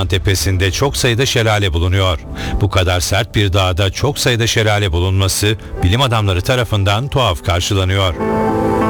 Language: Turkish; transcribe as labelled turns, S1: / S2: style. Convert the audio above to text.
S1: dağın tepesinde çok sayıda şelale bulunuyor. Bu kadar sert bir dağda çok sayıda şelale bulunması bilim adamları tarafından tuhaf karşılanıyor.